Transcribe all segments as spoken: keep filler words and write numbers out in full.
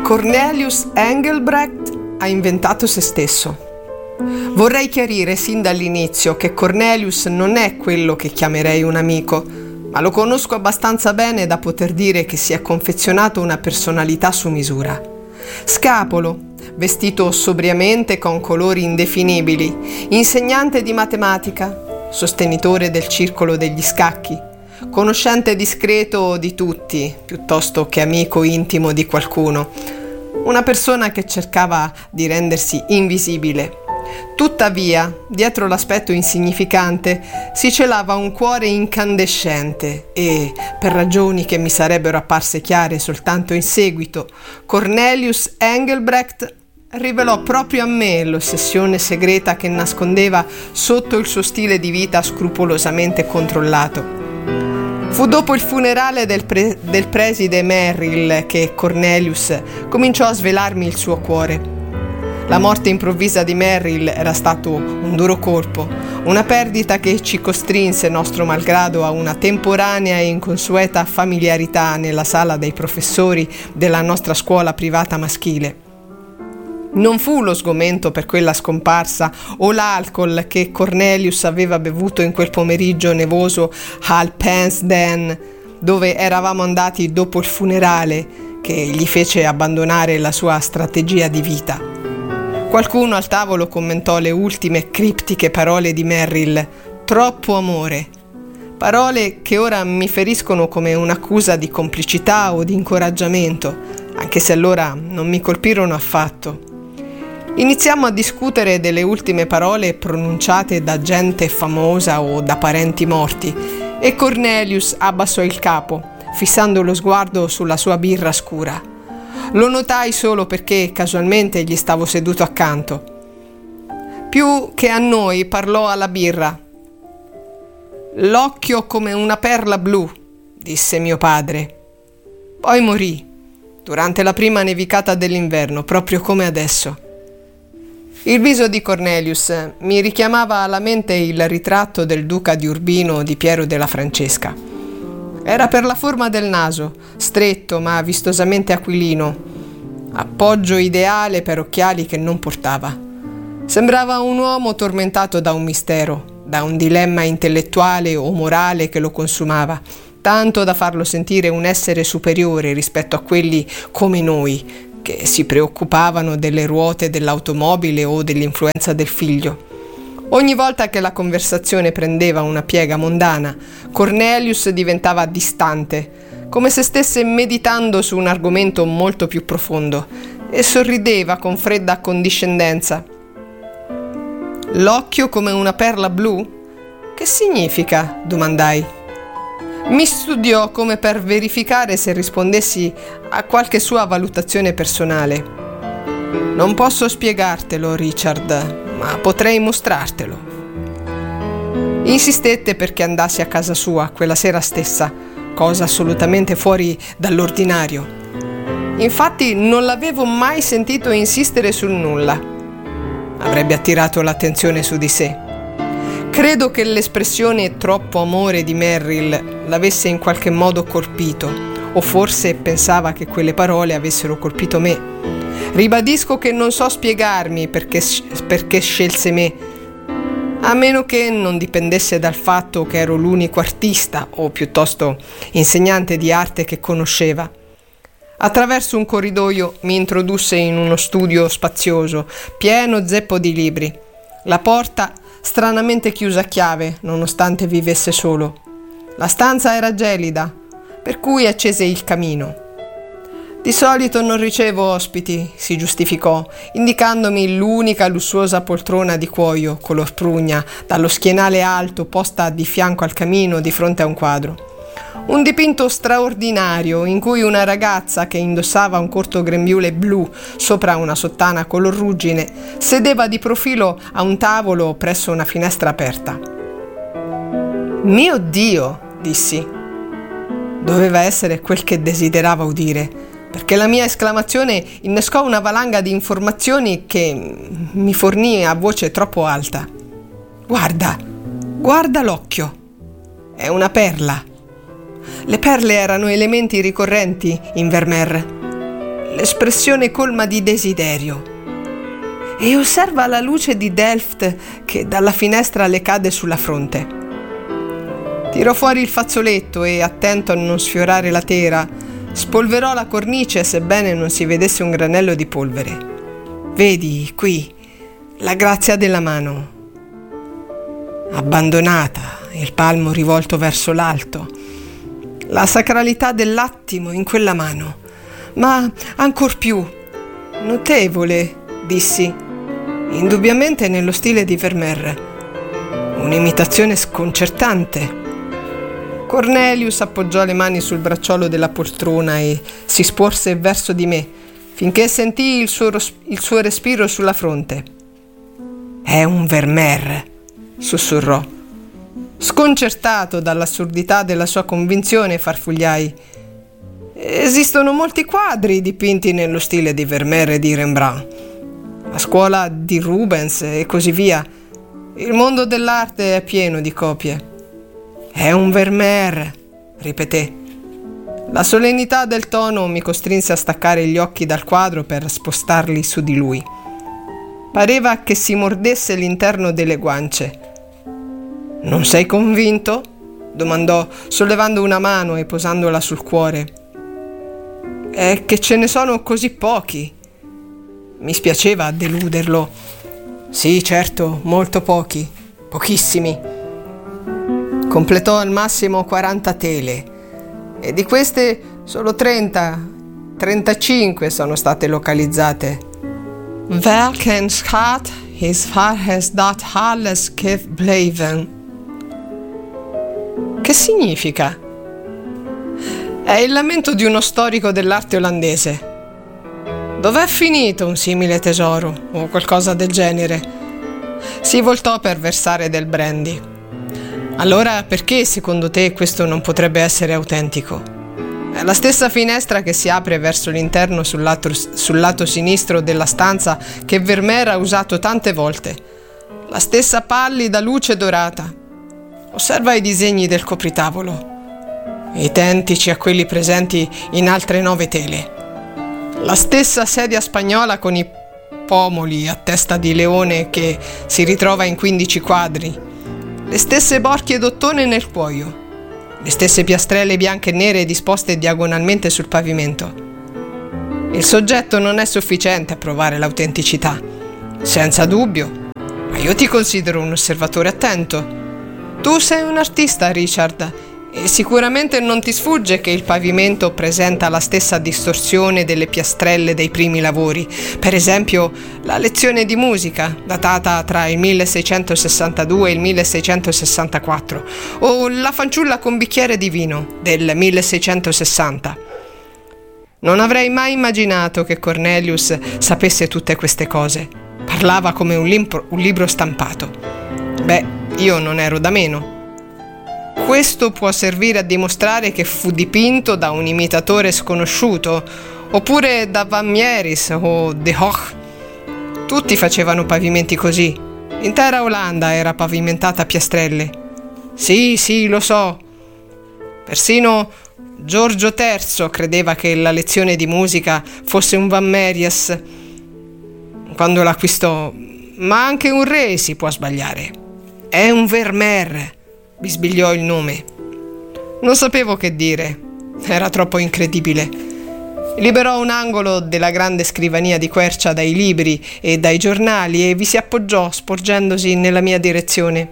Cornelius Engelbrecht ha inventato se stesso. Vorrei chiarire sin dall'inizio che Cornelius non è quello che chiamerei un amico, ma lo conosco abbastanza bene da poter dire che si è confezionato una personalità su misura. Scapolo, vestito sobriamente con colori indefinibili, insegnante di matematica, sostenitore del circolo degli scacchi, conoscente discreto di tutti, piuttosto che amico intimo di qualcuno, una persona che cercava di rendersi invisibile. Tuttavia, dietro l'aspetto insignificante si celava un cuore incandescente e, per ragioni che mi sarebbero apparse chiare soltanto in seguito, Cornelius Engelbrecht rivelò proprio a me l'ossessione segreta che nascondeva sotto il suo stile di vita scrupolosamente controllato. Fu dopo il funerale del, pre- del preside Merrill che Cornelius cominciò a svelarmi il suo cuore. La morte improvvisa di Merrill era stato un duro colpo, una perdita che ci costrinse, nostro malgrado, a una temporanea e inconsueta familiarità nella sala dei professori della nostra scuola privata maschile. Non fu lo sgomento per quella scomparsa o l'alcol che Cornelius aveva bevuto in quel pomeriggio nevoso al Pensden, dove eravamo andati dopo il funerale, che gli fece abbandonare la sua strategia di vita. Qualcuno al tavolo commentò le ultime criptiche parole di Merrill: troppo amore. Parole che ora mi feriscono come un'accusa di complicità o di incoraggiamento, anche se allora non mi colpirono affatto. Iniziamo a discutere delle ultime parole pronunciate da gente famosa o da parenti morti e Cornelius abbassò il capo, fissando lo sguardo sulla sua birra scura. Lo notai solo perché casualmente gli stavo seduto accanto. Più che a noi parlò alla birra. «L'occhio come una perla blu», disse mio padre. Poi morì, durante la prima nevicata dell'inverno, proprio come adesso. Il viso di Cornelius mi richiamava alla mente il ritratto del duca di Urbino di Piero della Francesca. Era per la forma del naso, stretto ma vistosamente aquilino, appoggio ideale per occhiali che non portava. Sembrava un uomo tormentato da un mistero, da un dilemma intellettuale o morale che lo consumava, tanto da farlo sentire un essere superiore rispetto a quelli come noi, che si preoccupavano delle ruote dell'automobile o dell'influenza del figlio. Ogni volta che la conversazione prendeva una piega mondana, Cornelius diventava distante, come se stesse meditando su un argomento molto più profondo, e sorrideva con fredda condiscendenza. «L'occhio come una perla blu? Che significa?» domandai. Mi studiò come per verificare se rispondessi a qualche sua valutazione personale. «Non posso spiegartelo, Richard, ma potrei mostrartelo». Insistette perché andassi a casa sua quella sera stessa, cosa assolutamente fuori dall'ordinario. Infatti non l'avevo mai sentito insistere sul nulla. Avrebbe attirato l'attenzione su di sé. Credo che l'espressione «troppo amore» di Merrill l'avesse in qualche modo colpito, o forse pensava che quelle parole avessero colpito me. Ribadisco che non so spiegarmi perché, perché scelse me, a meno che non dipendesse dal fatto che ero l'unico artista, o piuttosto insegnante di arte che conosceva. Attraverso un corridoio mi introdusse in uno studio spazioso, pieno zeppo di libri. La porta stranamente chiusa a chiave, nonostante vivesse solo. La stanza era gelida, per cui accese il camino. «Di solito non ricevo ospiti», si giustificò, indicandomi l'unica lussuosa poltrona di cuoio, color prugna, dallo schienale alto posta di fianco al camino di fronte a un quadro. Un dipinto straordinario in cui una ragazza che indossava un corto grembiule blu sopra una sottana color ruggine sedeva di profilo a un tavolo presso una finestra aperta. «Mio Dio!» dissi. Doveva essere quel che desiderava udire, perché la mia esclamazione innescò una valanga di informazioni che mi fornì a voce troppo alta. «Guarda, guarda l'occhio! È una perla!» Le perle erano elementi ricorrenti in Vermeer. l'espressione colma di desiderio, e osserva la luce di Delft che dalla finestra le cade sulla fronte. Tirò fuori il fazzoletto e, attento a non sfiorare la tela, spolverò la cornice sebbene non si vedesse un granello di polvere. Vedi qui la grazia della mano, abbandonata, il palmo rivolto verso l'alto, la sacralità dell'attimo in quella mano, ma ancor più notevole, dissi, indubbiamente nello stile di Vermeer, un'imitazione sconcertante. Cornelius appoggiò le mani sul bracciolo della poltrona e si sporse verso di me, finché sentii il suo, il suo respiro sulla fronte. «È un Vermeer», sussurrò. Sconcertato dall'assurdità della sua convinzione, farfugliai. «Esistono molti quadri dipinti nello stile di Vermeer e di Rembrandt, la scuola di Rubens e così via. Il mondo dell'arte è pieno di copie». «È un Vermeer», ripeté. La solennità del tono mi costrinse a staccare gli occhi dal quadro per spostarli su di lui. Pareva che si mordesse l'interno delle guance. «Non sei convinto?» domandò, sollevando una mano e posandola sul cuore. «È che ce ne sono così pochi». Mi spiaceva deluderlo. «Sì, certo, molto pochi, pochissimi». Completò al massimo quaranta tele e di queste solo trenta, trentacinque sono state localizzate. Welken schat is varhes dat alles gebleven. Che significa? È il lamento di uno storico dell'arte olandese. Dov'è finito un simile tesoro o qualcosa del genere? Si voltò per versare del brandy. Allora perché secondo te questo non potrebbe essere autentico? È la stessa finestra che si apre verso l'interno sul lato, sul lato sinistro della stanza che Vermeer ha usato tante volte. La stessa pallida luce dorata. Osserva i disegni del copritavolo, identici a quelli presenti in altre nove tele. La stessa sedia spagnola con i pomoli a testa di leone che si ritrova in quindici quadri. Le stesse borchie d'ottone nel cuoio, le stesse piastrelle bianche e nere disposte diagonalmente sul pavimento. Il soggetto non è sufficiente a provare l'autenticità, senza dubbio, ma io ti considero un osservatore attento. Tu sei un artista, Richard, e sicuramente non ti sfugge che il pavimento presenta la stessa distorsione delle piastrelle dei primi lavori, per esempio la lezione di musica, datata tra il milleseicentosessantadue e il milleseicentosessantaquattro, o La fanciulla con bicchiere di vino del milleseicentosessanta. Non avrei mai immaginato che Cornelius sapesse tutte queste cose. Parlava come un, limpro, un libro stampato. Beh, io non ero da meno. Questo può servire a dimostrare che fu dipinto da un imitatore sconosciuto, oppure da Van Mieris o De Hoch. Tutti facevano pavimenti così. L'intera Olanda era pavimentata a piastrelle. Sì, sì, lo so. Persino Giorgio terzo credeva che la lezione di musica fosse un Van Mieris quando l'acquistò, ma anche un re si può sbagliare. È un Vermeer, bisbigliò il nome. Non sapevo che dire, era troppo incredibile. Liberò un angolo della grande scrivania di quercia dai libri e dai giornali e vi si appoggiò sporgendosi nella mia direzione.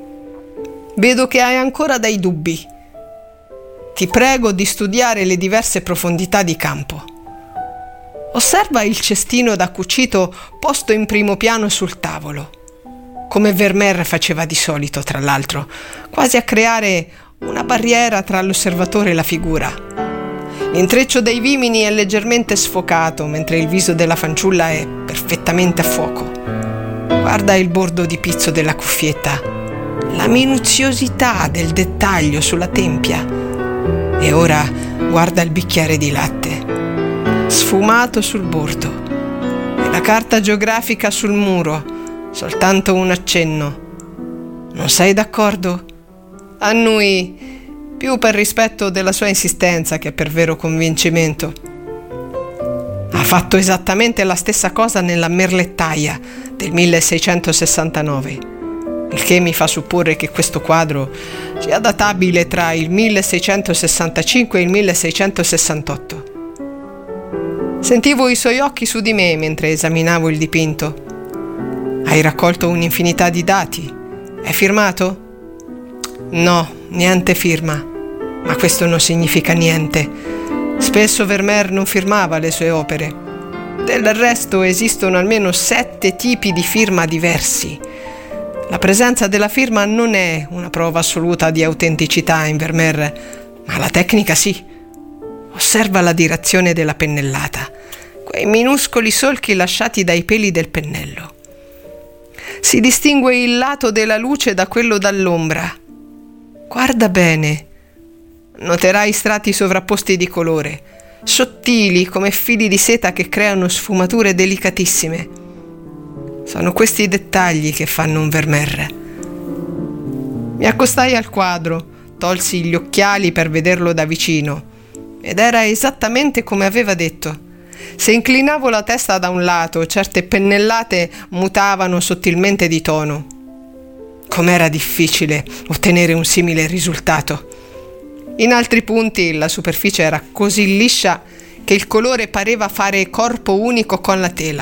Vedo che hai ancora dei dubbi. Ti prego di studiare le diverse profondità di campo. Osserva il cestino da cucito posto in primo piano sul tavolo, come Vermeer faceva di solito, tra l'altro, quasi a creare una barriera tra l'osservatore e la figura. L'intreccio dei vimini è leggermente sfocato, mentre il viso della fanciulla è perfettamente a fuoco. Guarda il bordo di pizzo della cuffietta, la minuziosità del dettaglio sulla tempia. E ora guarda il bicchiere di latte, sfumato sul bordo, e la carta geografica sul muro, soltanto un accenno. Non sei d'accordo? Annui, più per rispetto della sua insistenza che per vero convincimento. Ha fatto esattamente la stessa cosa nella Merlettaia del milleseicentosessantanove, il che mi fa supporre che questo quadro sia databile tra il milleseicentosessantacinque e il milleseicentosessantotto. Sentivo i suoi occhi su di me mentre esaminavo il dipinto. Hai raccolto un'infinità di dati. È firmato? No, niente firma. Ma questo non significa niente. Spesso Vermeer non firmava le sue opere. Del resto esistono almeno sette tipi di firma diversi. La presenza della firma non è una prova assoluta di autenticità in Vermeer, ma la tecnica sì. Osserva la direzione della pennellata, quei minuscoli solchi lasciati dai peli del pennello. Si distingue il lato della luce da quello dall'ombra. Guarda bene. Noterai strati sovrapposti di colore, sottili come fili di seta che creano sfumature delicatissime. Sono questi dettagli che fanno un Vermeer. Mi accostai al quadro, tolsi gli occhiali per vederlo da vicino, ed era esattamente come aveva detto. Se inclinavo la testa da un lato, certe pennellate mutavano sottilmente di tono. Com'era difficile ottenere un simile risultato. In altri punti la superficie era così liscia che il colore pareva fare corpo unico con la tela.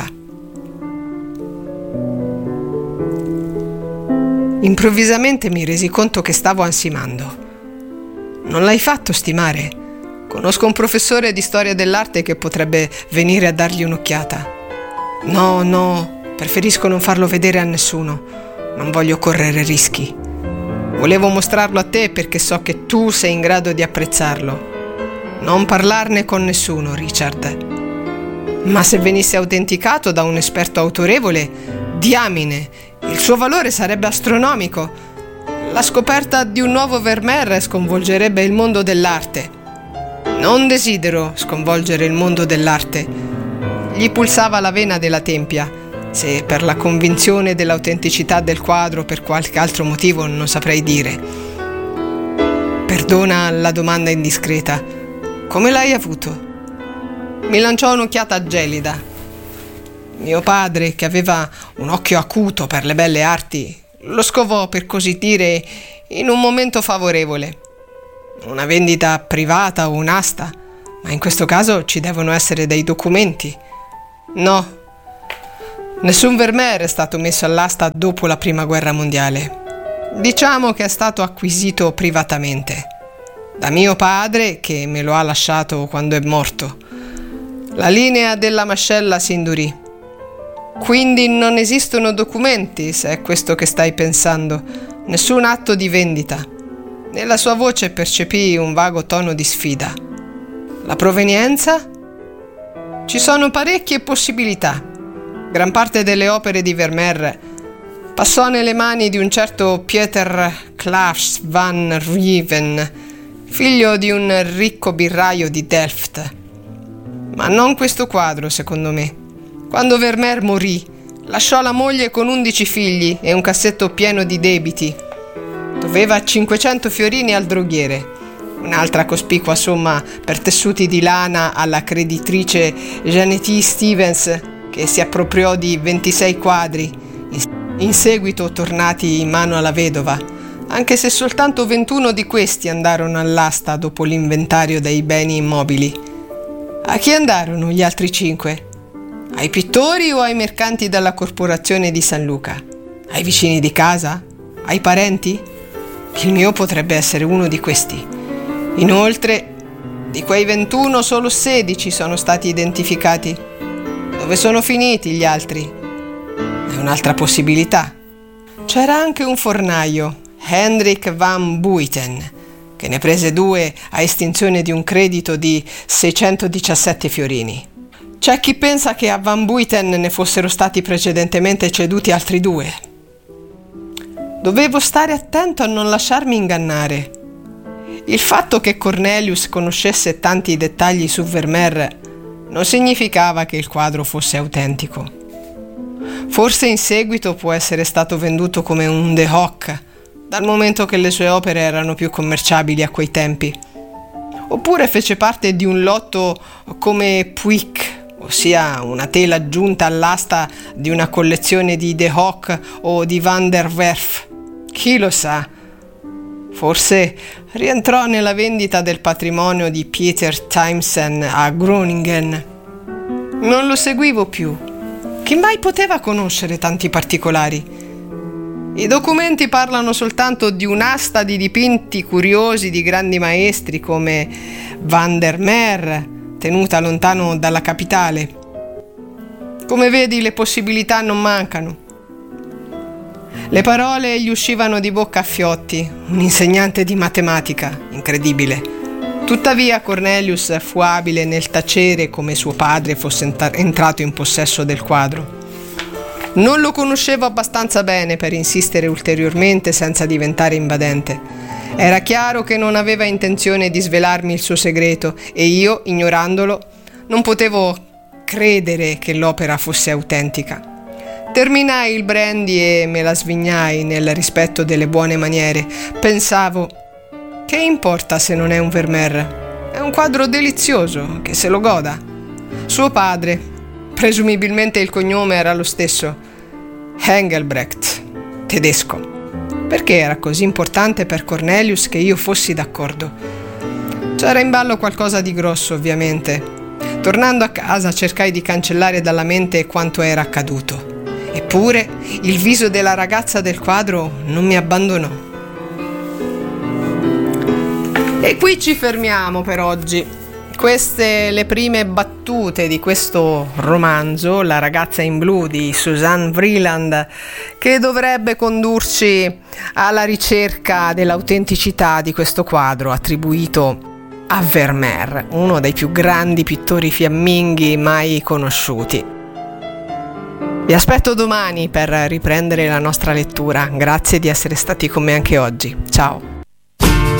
Improvvisamente mi resi conto che stavo ansimando. Non l'hai fatto stimare? Conosco un professore di storia dell'arte che potrebbe venire a dargli un'occhiata. No, no, preferisco non farlo vedere a nessuno. Non voglio correre rischi. Volevo mostrarlo a te perché so che tu sei in grado di apprezzarlo. Non parlarne con nessuno, Richard. Ma se venisse autenticato da un esperto autorevole, diamine, il suo valore sarebbe astronomico. La scoperta di un nuovo Vermeer sconvolgerebbe il mondo dell'arte. Non desidero sconvolgere il mondo dell'arte. Gli pulsava la vena della tempia. Se per la convinzione dell'autenticità del quadro o per qualche altro motivo non saprei dire. Perdona la domanda indiscreta. Come l'hai avuto? Mi lanciò un'occhiata gelida. Mio padre, che aveva un occhio acuto per le belle arti, lo scovò, per così dire, in un momento favorevole. Una vendita privata o un'asta, ma in questo caso ci devono essere dei documenti. No, nessun Vermeer è stato messo all'asta dopo la Prima Guerra Mondiale. Diciamo che è stato acquisito privatamente, da mio padre, che me lo ha lasciato quando è morto. La linea della mascella si indurì. Quindi non esistono documenti, se è questo che stai pensando, nessun atto di vendita. Nella sua voce percepii un vago tono di sfida. La provenienza? Ci sono parecchie possibilità. Gran parte delle opere di Vermeer passò nelle mani di un certo Pieter Claes van Rieven, figlio di un ricco birraio di Delft. Ma non questo quadro, secondo me. Quando Vermeer morì, lasciò la moglie con undici figli e un cassetto pieno di debiti. Doveva cinquecento fiorini al droghiere, un'altra cospicua somma per tessuti di lana alla creditrice Janet Stevens, che si appropriò di ventisei quadri, in seguito tornati in mano alla vedova, anche se soltanto ventuno di questi andarono all'asta dopo l'inventario dei beni immobili. A chi andarono gli altri cinque? Ai pittori o ai mercanti della corporazione di San Luca? Ai vicini di casa? Ai parenti? Il mio potrebbe essere uno di questi. Inoltre, di quei ventuno solo sedici sono stati identificati. Dove sono finiti gli altri? È un'altra possibilità. C'era anche un fornaio, Hendrik van Buiten, che ne prese due a estinzione di un credito di seicentodiciassette fiorini. C'è chi pensa che a Van Buiten ne fossero stati precedentemente ceduti altri due. Dovevo stare attento a non lasciarmi ingannare. Il fatto che Cornelius conoscesse tanti dettagli su Vermeer non significava che il quadro fosse autentico. Forse in seguito può essere stato venduto come un de hoc, dal momento che le sue opere erano più commerciabili a quei tempi. Oppure fece parte di un lotto come Puig, ossia una tela aggiunta all'asta di una collezione di De Hoek o di Van der Werf. Chi lo sa? Forse rientrò nella vendita del patrimonio di Pieter Tymssen a Groningen. Non lo seguivo più. Chi mai poteva conoscere tanti particolari? I documenti parlano soltanto di un'asta di dipinti curiosi di grandi maestri come Van der Meer, tenuta lontano dalla capitale. Come vedi, le possibilità non mancano. Le parole gli uscivano di bocca a fiotti, un insegnante di matematica, incredibile. Tuttavia Cornelius fu abile nel tacere come suo padre fosse entrato in possesso del quadro. Non lo conoscevo abbastanza bene per insistere ulteriormente senza diventare invadente. Era chiaro che non aveva intenzione di svelarmi il suo segreto e io, ignorandolo, non potevo credere che l'opera fosse autentica. Terminai il brandy e me la svignai nel rispetto delle buone maniere. Pensavo, che importa se non è un Vermeer? È un quadro delizioso, che se lo goda. Suo padre, presumibilmente il cognome era lo stesso, Engelbrecht, tedesco. Perché era così importante per Cornelius che io fossi d'accordo? C'era in ballo qualcosa di grosso, ovviamente. Tornando a casa cercai di cancellare dalla mente quanto era accaduto. Eppure il viso della ragazza del quadro non mi abbandonò. E qui ci fermiamo per oggi. Queste le prime battute di questo romanzo, La ragazza in blu di Suzanne Vreeland, che dovrebbe condurci alla ricerca dell'autenticità di questo quadro attribuito a Vermeer, uno dei più grandi pittori fiamminghi mai conosciuti. Vi aspetto domani per riprendere la nostra lettura. Grazie di essere stati con me anche oggi. Ciao!